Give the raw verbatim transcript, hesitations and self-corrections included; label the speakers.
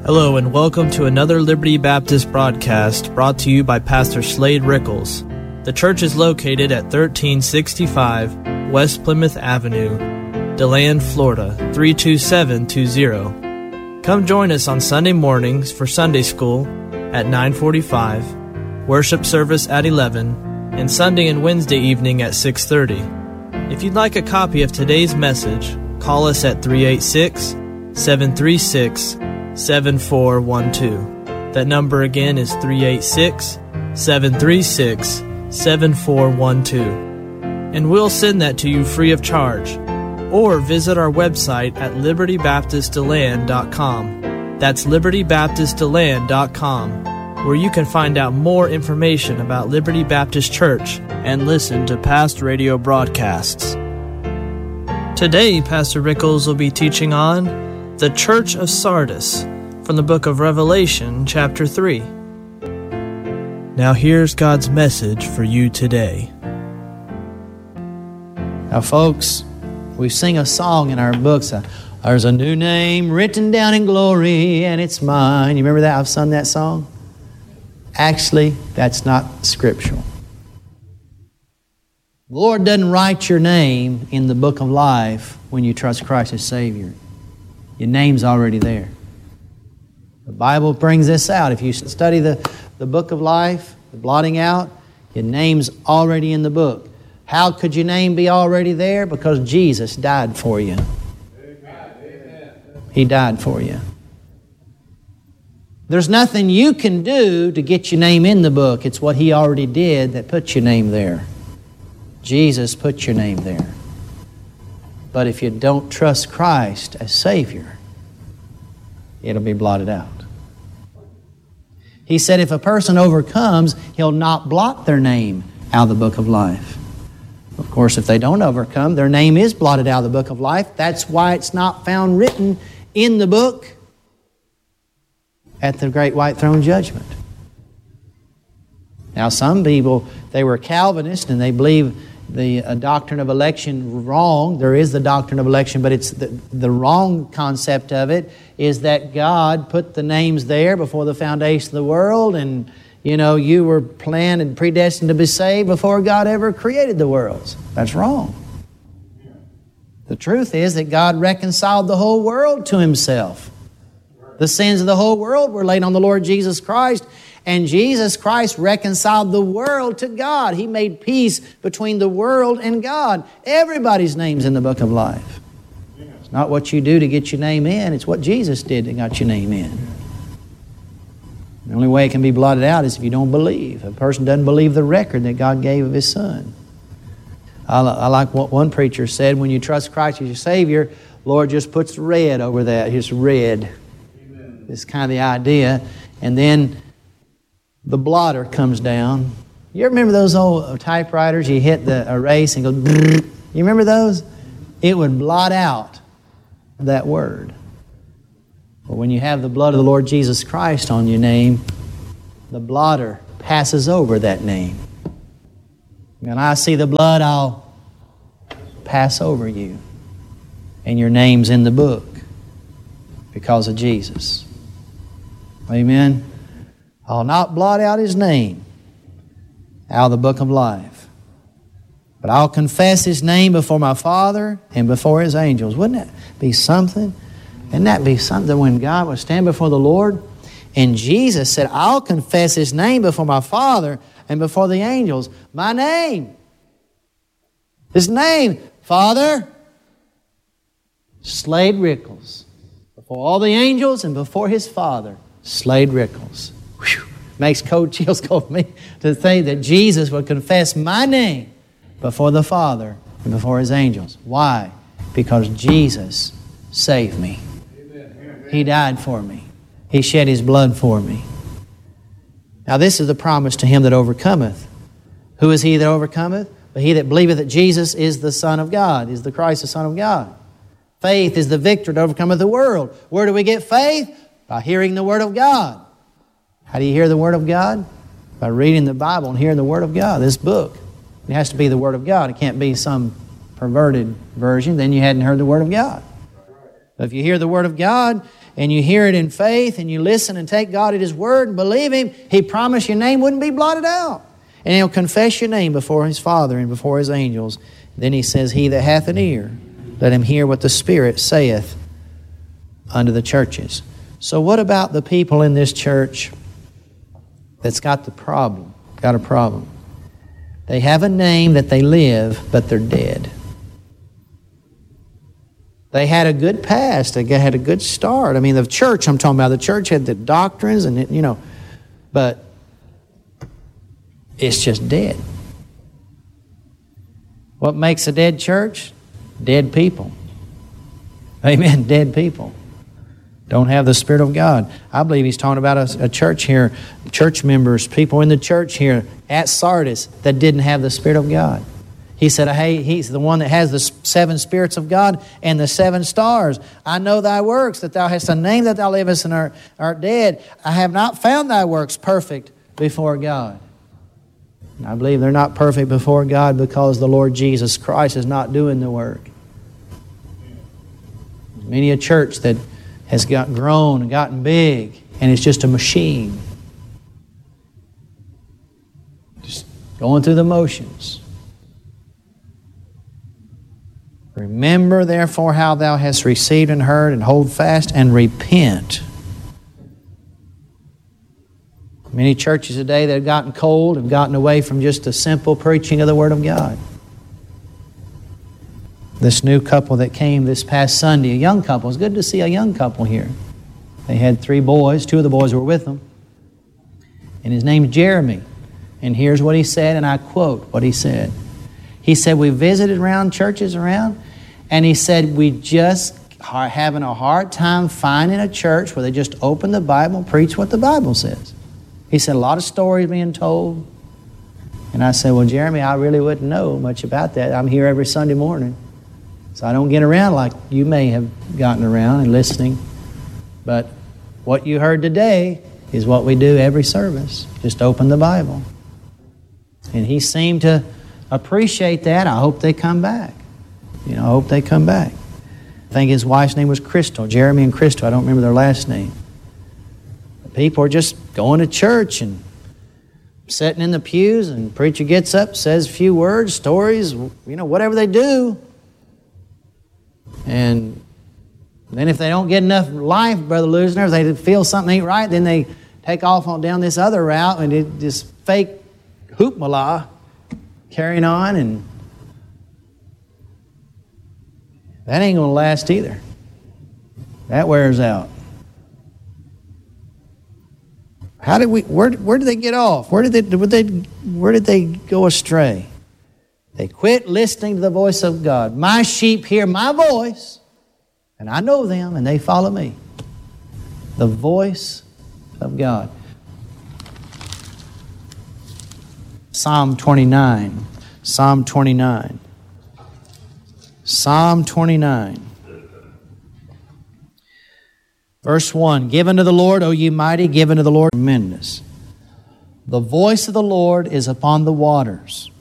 Speaker 1: Hello and welcome to another Liberty Baptist broadcast brought to you by Pastor Slade Rickles. The church is located at thirteen sixty-five West Plymouth Avenue, DeLand, Florida, three two seven two zero. Come join us on Sunday mornings for Sunday school at nine forty-five, worship service at eleven, and Sunday and Wednesday evening at six thirty. If you'd like a copy of today's message, call us at three eight six, seven three six, seven four one two. That number again is three eight six, seven three six, seven four one two. And we'll send that to you free of charge. Or visit our website at liberty baptist deland dot com. That's liberty baptist deland dot com, where you can find out more information about Liberty Baptist Church and listen to past radio broadcasts. Today, Pastor Rickles will be teaching on the Church of Sardis from the book of Revelation, chapter three. Now here's God's message for you today.
Speaker 2: Now, folks, we sing a song in our books. Uh, There's a new name written down in glory, and it's mine. You remember that? I've sung that song. Actually, that's not scriptural. The Lord doesn't write your name in the book of life when you trust Christ as Savior. Your name's already there. The Bible brings this out. If you study the, the book of life, the blotting out, your name's already in the book. How could your name be already there? Because Jesus died for you. He died for you. There's nothing you can do to get your name in the book. It's what He already did that put your name there. Jesus put your name there. But if you don't trust Christ as Savior, it'll be blotted out. He said if a person overcomes, He'll not blot their name out of the book of life. Of course, if they don't overcome, their name is blotted out of the book of life. That's why it's not found written in the book at the great white throne judgment. Now, some people, they were Calvinists and they believe the uh, doctrine of election wrong. There is the doctrine of election, but it's the, the wrong concept of it is that God put the names there before the foundation of the world, and you know, you were planned and predestined to be saved before God ever created the worlds. That's wrong. The truth is that God reconciled the whole world to Himself. The sins of the whole world were laid on the Lord Jesus Christ, and Jesus Christ reconciled the world to God. He made peace between the world and God. Everybody's name's in the book of life. It's not what you do to get your name in. It's what Jesus did that got your name in. The only way it can be blotted out is if you don't believe. A person doesn't believe the record that God gave of His Son. I, I like what one preacher said, when you trust Christ as your Savior, Lord just puts red over that. Here's red. Amen. It's kind of the idea. And then the blotter comes down. You ever remember those old typewriters? You hit the erase and go, brrr. You remember those? It would blot out that word. But when you have the blood of the Lord Jesus Christ on your name, the blotter passes over that name. When I see the blood, I'll pass over you. And your name's in the book because of Jesus. Amen? I'll not blot out His name out of the book of life. But I'll confess His name before my Father and before His angels. Wouldn't that be something? Wouldn't that be something when God would stand before the Lord? And Jesus said, I'll confess His name before my Father and before the angels. My name. His name. Father, Slade Rickles. Before all the angels and before His Father, Slade Rickles. Whew. Makes cold chills go for me to think that Jesus would confess my name before the Father and before His angels. Why? Because Jesus saved me. He died for me. He shed His blood for me. Now this is the promise to him that overcometh. Who is he that overcometh? But he that believeth that Jesus is the Son of God, is the Christ, the Son of God. Faith is the victor that overcometh the world. Where do we get faith? By hearing the Word of God. How do you hear the Word of God? By reading the Bible and hearing the Word of God, this book. It has to be the Word of God. It can't be some perverted version. Then you hadn't heard the Word of God. But if you hear the Word of God and you hear it in faith, and you listen and take God at His word and believe Him, He promised your name wouldn't be blotted out. And He'll confess your name before His Father and before His angels. Then He says, he that hath an ear, let him hear what the Spirit saith unto the churches. So what about the people in this church that's got the problem, got a problem? They have a name that they live, but they're dead. They had a good past. They had a good start. I mean, the church, I'm talking about, the church had the doctrines and, it, you know, but it's just dead. What makes a dead church? Dead people. Amen, dead people. Don't have the Spirit of God. I believe he's talking about a, a church here, church members, people in the church here at Sardis that didn't have the Spirit of God. He said, hey, he's the one that has the seven spirits of God and the seven stars. I know thy works, that thou hast a name that thou livest and art, art dead. I have not found thy works perfect before God. And I believe they're not perfect before God because the Lord Jesus Christ is not doing the work. There's many a church that has got grown and gotten big, and it's just a machine. Just going through the motions. Remember, therefore, how thou hast received and heard, and hold fast and repent. Many churches today that have gotten cold have gotten away from just the simple preaching of the Word of God. This new couple that came this past Sunday, a young couple. It's good to see a young couple here. They had three boys. Two of the boys were with them. And his name's Jeremy. And here's what he said, and I quote what he said. He said, we visited around churches around, and he said, we just are having a hard time finding a church where they just open the Bible and preach what the Bible says. He said, a lot of stories being told. And I said, well, Jeremy, I really wouldn't know much about that. I'm here every Sunday morning. So I don't get around like you may have gotten around and listening. But what you heard today is what we do every service. Just open the Bible. And he seemed to appreciate that. I hope they come back. You know, I hope they come back. I think his wife's name was Crystal. Jeremy and Crystal. I don't remember their last name. People are just going to church and sitting in the pews, and preacher gets up, says a few words, stories, you know, whatever they do. And then if they don't get enough life, Brother Lusner, if they feel something ain't right, then they take off on down this other route and it just fake hoopmala, carrying on, and that ain't going to last either. That wears out. How did we? Where, where did they get off? Where did they? Where did they? Where did they go astray? They quit listening to the voice of God. My sheep hear my voice, and I know them, and they follow me. The voice of God. Psalm twenty-nine. Psalm twenty-nine. Psalm twenty-nine. Verse one, give unto the Lord, O ye mighty, give unto the Lord tremendous. The voice of the Lord is upon the waters.